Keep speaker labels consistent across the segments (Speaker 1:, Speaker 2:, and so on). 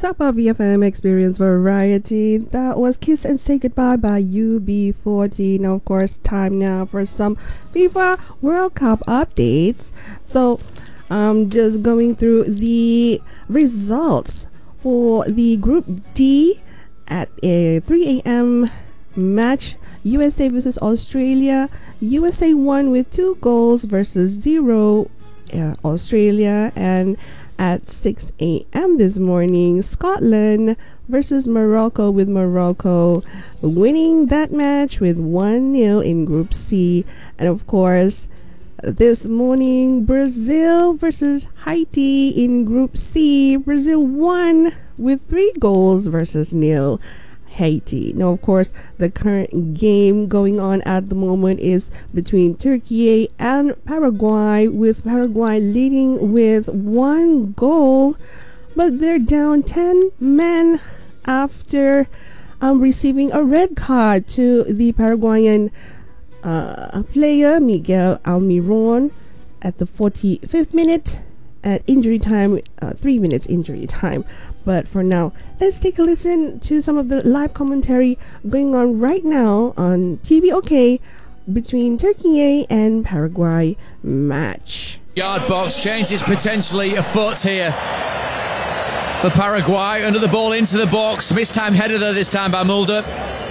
Speaker 1: Sabah VFM Experience Variety. That was Kiss and Say Goodbye by UB40. Now, of course, time now for some FIFA World Cup updates. So, I'm just going through the results for the Group D at a 3 a.m. match. USA versus Australia. USA won with 2 goals versus 0 Australia. And at 6 a.m. this morning, Scotland versus Morocco, with Morocco winning that match with 1-0 in Group C. And of course, this morning, Brazil versus Haiti in Group C. Brazil won with 3 goals versus 0 Haiti. Now, of course, the current game going on at the moment is between Turkey and Paraguay, with Paraguay leading with 1 goal, but they're down 10 men after receiving a red card to the Paraguayan player Miguel Almiron at the 45th minute. At injury time, 3 minutes injury time. But for now, let's take a listen to some of the live commentary going on right now on TVOK between Turkey and Paraguay match.
Speaker 2: Yard box changes potentially afoot here for Paraguay. Under the ball into the box. Missed-time header though this time by Mulder.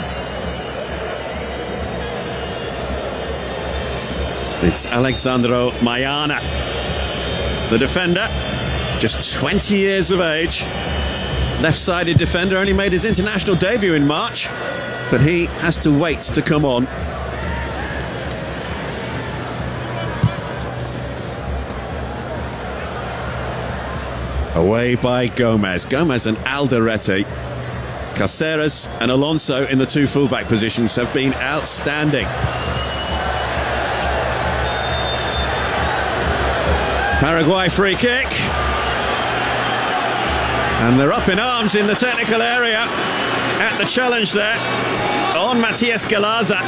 Speaker 3: It's Alexandro Mayana, the defender, just 20 years of age. Left-sided defender, only made his international debut in March, but he has to wait to come on. Away by Gomez. Gomez and Alderete. Caceres and Alonso in the 2 fullback positions have been outstanding. Paraguay free kick. And they're up in arms in the technical area at the challenge there on Matias Galaza.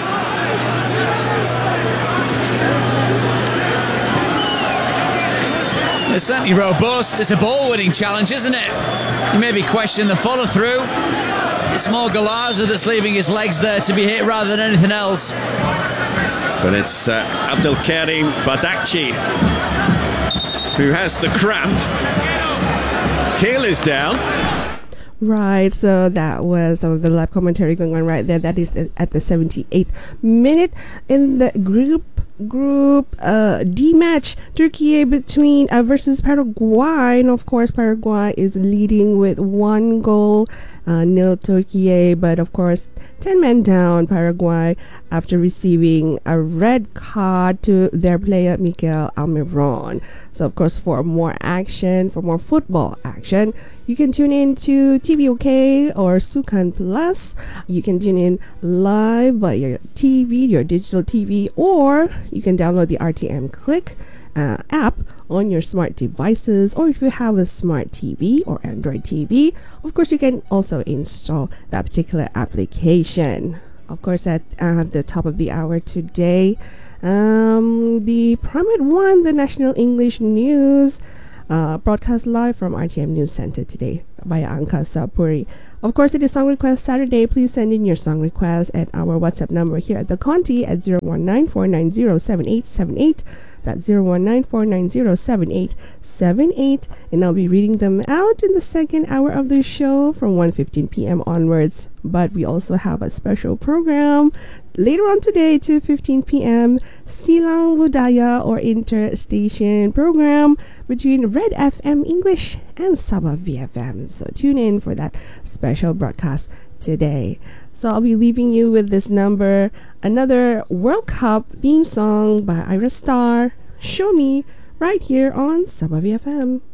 Speaker 2: It's certainly robust. It's a ball-winning challenge, isn't it? You maybe question the follow-through. It's more Galaza that's leaving his legs there to be hit rather than anything else.
Speaker 3: But it's Abdelkarim Badakci who has the cramp. Heel is down.
Speaker 1: Right, so that was some of the live commentary going on right there. That is at the 78th minute in the Group D match. Turkey between versus Paraguay, and of course Paraguay is leading with 1 goal, nil Turkey, but of course 10 men down Paraguay after receiving a red card to their player Miguel Almiron. So of course, for more action, for more football action, you can tune in to TVOK or Sukan Plus. You can tune in live via your TV, your digital TV, or you can download the RTM Click app on your smart devices, or if you have a smart TV or Android TV, of course you can also install that particular application. Of course, at the top of the hour today, the Primate One, the National English News, broadcast live from RTM News Center today via Anka Sapuri. Of course, it is Song Request Saturday. Please send in your song request at our WhatsApp number here at the Conti at 019-490-7878. That's 019-490-7878. And I'll be reading them out in the second hour of the show from 1:15 p.m. onwards. But we also have a special program later on today, 2:15 p.m. Silang Budaya or Interstation program between Red FM English and Sabah VFM. So tune in for that special broadcast today. So I'll be leaving you with this number, another World Cup theme song by Ira Star, Show Me, right here on Sabah VFM.